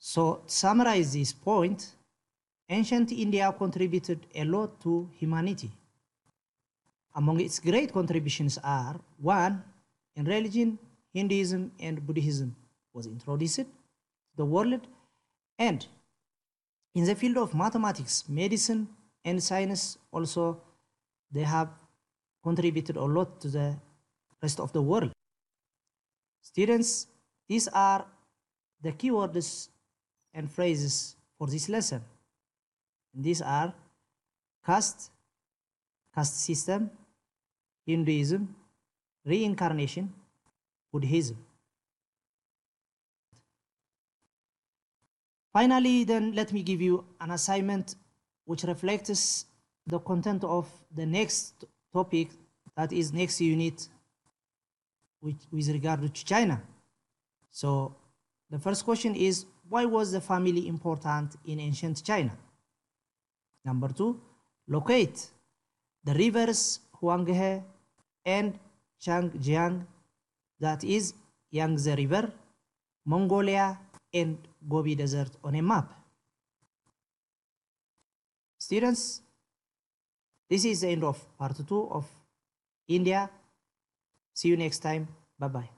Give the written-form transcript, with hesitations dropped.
So to summarize this point, ancient India contributed a lot to humanity. Among its great contributions are: 1. In religion, Hinduism and Buddhism was introduced to the world, and in the field of mathematics, medicine and science also they have contributed a lot to the rest of the world. Students, these are the keywords and phrases for this lesson. And these are caste, caste system, Hinduism, reincarnation, Buddhism. Finally, then let me give you an assignment which reflects the content of the next topic, that is next unit with regard to China. So the first question is, why was the family important in ancient China? Number 2, locate the rivers Huanghe and Changjiang, that is Yangtze River, Mongolia, and Gobi Desert on a map. Students, this is the end of part 2 of India. See you next time. Bye-bye.